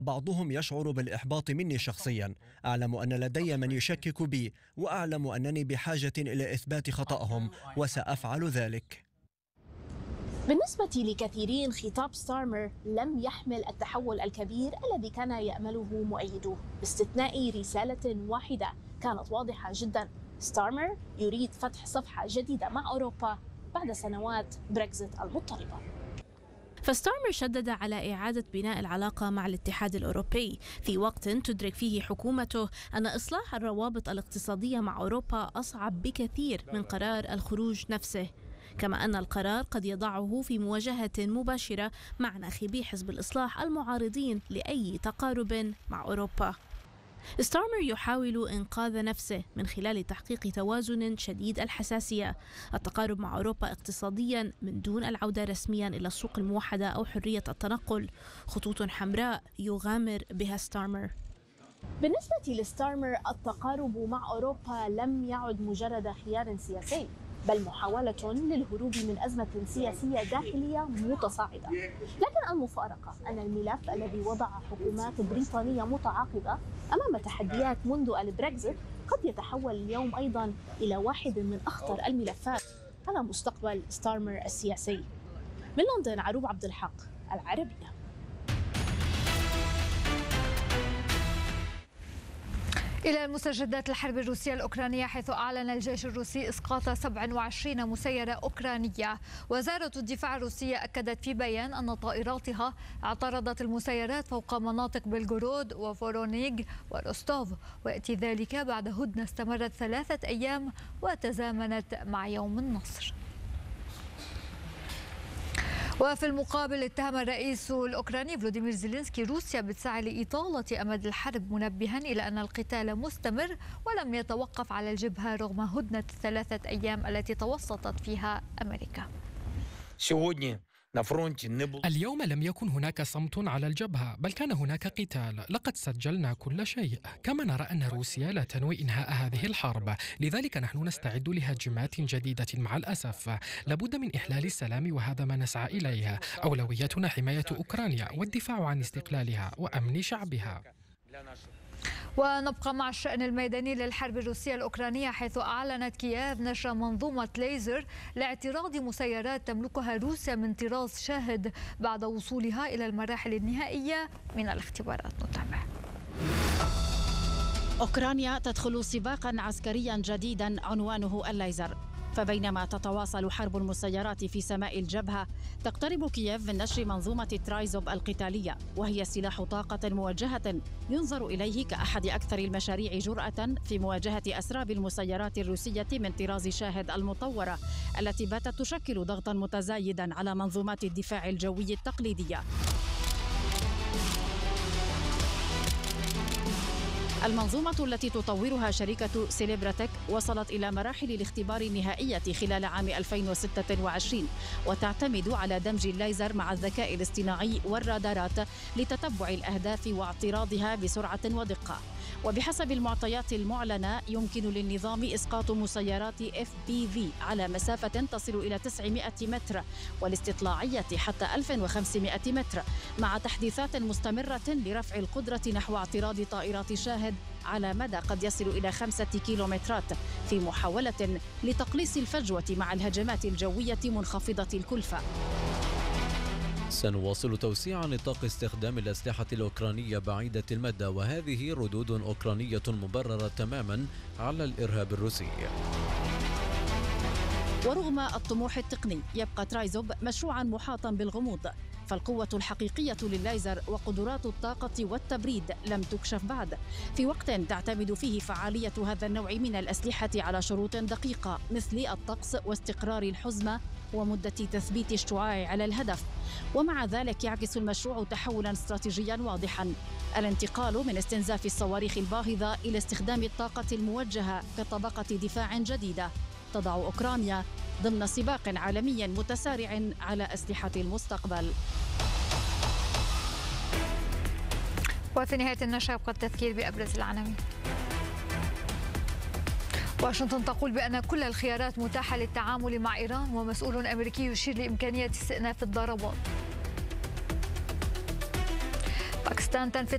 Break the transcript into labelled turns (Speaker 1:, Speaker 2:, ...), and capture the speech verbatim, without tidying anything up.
Speaker 1: بعضهم يشعر بالإحباط مني شخصيا. أعلم أن لدي من يشكك بي، وأعلم أنني بحاجة إلى إثبات خطأهم، وسأفعل ذلك.
Speaker 2: بالنسبة لكثيرين، خطاب ستارمر لم يحمل التحول الكبير الذي كان يأمله مؤيدوه، باستثناء رسالة واحدة كانت واضحة جدا: ستارمر يريد فتح صفحة جديدة مع أوروبا بعد سنوات بريكزيت المضطربة. فستارمر شدد على إعادة بناء العلاقة مع الاتحاد الأوروبي في وقت تدرك فيه حكومته أن إصلاح الروابط الاقتصادية مع أوروبا أصعب بكثير من قرار الخروج نفسه، كما أن القرار قد يضعه في مواجهة مباشرة مع ناخبي حزب الإصلاح المعارضين لأي تقارب مع أوروبا. ستارمر يحاول إنقاذ نفسه من خلال تحقيق توازن شديد الحساسية: التقارب مع أوروبا اقتصاديا من دون العودة رسميا إلى السوق الموحدة أو حرية التنقل، خطوط حمراء يغامر بها ستارمر. بالنسبة لستارمر، التقارب مع أوروبا لم يعد مجرد خيار سياسي، بل محاولة للهروب من أزمة سياسية داخلية متصاعدة. لكن المفارقة أن الملف الذي وضع حكومات بريطانية متعاقبة أمام تحديات منذ البريكزيت قد يتحول اليوم أيضا إلى واحد من أخطر الملفات على مستقبل ستارمر السياسي. من لندن، عروب عبد الحق، العربية.
Speaker 3: إلى المستجدات الحرب الروسية الأوكرانية، حيث أعلن الجيش الروسي إسقاط سبعة وعشرين مسيرة أوكرانية. وزارة الدفاع الروسية أكدت في بيان أن طائراتها اعترضت المسيرات فوق مناطق بلغورود وفورونيغ وروستوف، ويأتي ذلك بعد هدنة استمرت ثلاثة أيام وتزامنت مع يوم النصر. وفي المقابل، اتهم الرئيس الأوكراني فلوديمير زيلينسكي روسيا بالسعي لإطالة أمد الحرب، منبها إلى أن القتال مستمر ولم يتوقف على الجبهة رغم هدنة الثلاثة أيام التي توسطت فيها أمريكا.
Speaker 4: اليوم لم يكن هناك صمت على الجبهة، بل كان هناك قتال. لقد سجلنا كل شيء. كما نرى أن روسيا لا تنوي إنهاء هذه الحرب، لذلك نحن نستعد لهجمات جديدة. مع الأسف لابد من إحلال السلام، وهذا ما نسعى إليه. أولويتنا حماية أوكرانيا والدفاع عن استقلالها وأمن شعبها.
Speaker 3: ونبقى مع الشأن الميداني للحرب الروسية الأوكرانية، حيث أعلنت كييف نشر منظومة ليزر لاعتراض مسيرات تملكها روسيا من طراز شاهد بعد وصولها إلى المراحل النهائية من الاختبارات. نتابع.
Speaker 5: أوكرانيا تدخل سباقا عسكريا جديدا عنوانه الليزر. فبينما تتواصل حرب المسيرات في سماء الجبهة، تقترب كييف من نشر منظومة ترايزوب القتالية، وهي سلاح طاقة موجهة ينظر إليه كأحد أكثر المشاريع جرأة في مواجهة أسراب المسيرات الروسية من طراز شاهد المطورة، التي باتت تشكل ضغطا متزايدا على منظومات الدفاع الجوي التقليدية. المنظومة التي تطورها شركة سيليبراتيك وصلت إلى مراحل الاختبار النهائية خلال عام ألفين وستة وعشرين، وتعتمد على دمج الليزر مع الذكاء الاصطناعي والرادارات لتتبع الأهداف واعتراضها بسرعة ودقة. وبحسب المعطيات المعلنة، يمكن للنظام إسقاط مسيرات إف بي في على مسافة تصل إلى تسعمائة متر، والاستطلاعية حتى ألف وخمسمائة متر، مع تحديثات مستمرة لرفع القدرة نحو اعتراض طائرات شاهد على مدى قد يصل إلى خمسة كيلومترات، في محاولة لتقليص الفجوة مع الهجمات الجوية منخفضة الكلفة.
Speaker 6: سنواصل توسيع نطاق استخدام الأسلحة الأوكرانية بعيدة المدى، وهذه ردود أوكرانية مبررة تماما على الإرهاب الروسي.
Speaker 5: ورغم الطموح التقني، يبقى ترايزوب مشروعا محاطا بالغموض، فالقوة الحقيقية للليزر وقدرات الطاقة والتبريد لم تكشف بعد، في وقت تعتمد فيه فعالية هذا النوع من الأسلحة على شروط دقيقة مثل الطقس واستقرار الحزمة ومدة تثبيت الشعاع على الهدف. ومع ذلك يعكس المشروع تحولا استراتيجيا واضحا: الانتقال من استنزاف الصواريخ الباهظة إلى استخدام الطاقة الموجهة كطبقة دفاع جديدة تضع أوكرانيا ضمن سباق عالمي متسارع على أسلحة المستقبل.
Speaker 3: وفي نهاية النشرة يبقى التذكير بأبرز العناوين. واشنطن تقول بأن كل الخيارات متاحة للتعامل مع إيران، ومسؤول أمريكي يشير لإمكانية استئناف الضربات. باكستان تنفي